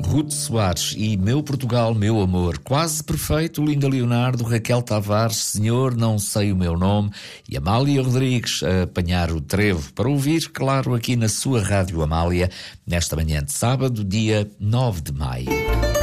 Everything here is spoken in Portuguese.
Ruth Soares e Meu Portugal, Meu Amor, Quase Perfeito, Linda Leonardo, Raquel Tavares, Senhor, Não Sei o Meu Nome e Amália Rodrigues a apanhar o trevo para ouvir, claro, aqui na sua Rádio Amália, nesta manhã de sábado, dia 9 de maio.